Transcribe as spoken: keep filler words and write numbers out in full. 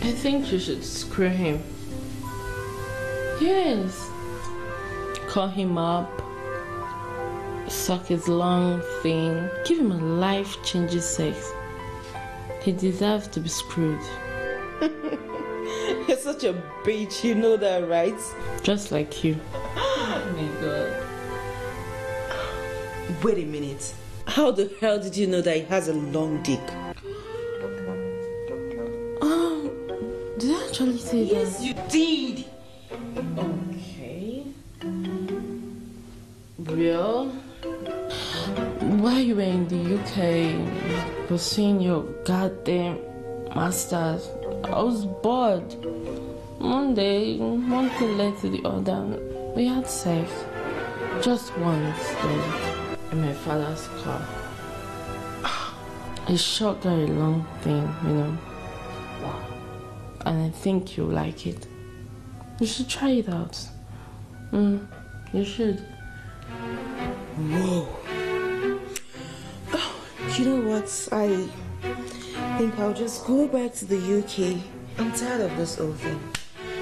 I think you should screw him. Yes. Call him up. Suck his long thing. Give him a life-changing sex. He deserves to be screwed. You're such a bitch, you know that, right? Just like you. Oh my god. Wait a minute. How the hell did you know that he has a long dick? Um, did I actually say yes, that? Yes, you did. Okay. Real? While you were in the U K pursuing your goddamn masters, I was bored. One day, one thing led to the other. We had sex. Just once, though, in my father's car. It's short, very long thing, you know. And I think you'll like it. You should try it out. Mm, you should. Whoa. Oh, you know what? I think I'll just go back to the U K. I'm tired of this whole thing.